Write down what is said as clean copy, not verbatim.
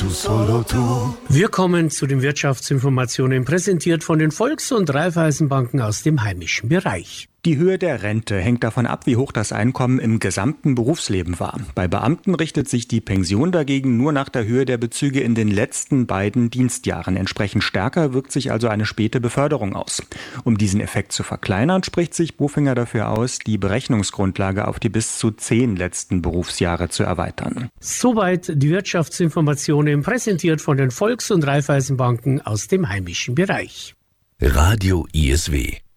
solo tu. Wir kommen zu den Wirtschaftsinformationen, präsentiert von den Volks- und Raiffeisenbanken aus dem heimischen Bereich. Die Höhe der Rente hängt davon ab, wie hoch das Einkommen im gesamten Berufsleben war. Bei Beamten richtet sich die Pension dagegen nur nach der Höhe der Bezüge in den letzten beiden Dienstjahren. Entsprechend stärker wirkt sich also eine späte Beförderung aus. Um diesen Effekt zu verkleinern, spricht sich Bofinger dafür aus, die Berechnungsgrundlage auf die bis zu 10 letzten Berufsjahre zu erweitern. Soweit die Wirtschaftsinformationen, präsentiert von den Volks- und Raiffeisenbanken aus dem heimischen Bereich. Radio ISW